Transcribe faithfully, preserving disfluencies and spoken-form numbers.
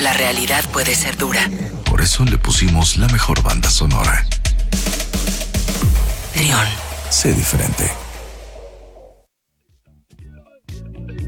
la realidad puede ser dura. Por eso le pusimos la mejor banda sonora. Trión. Sé diferente.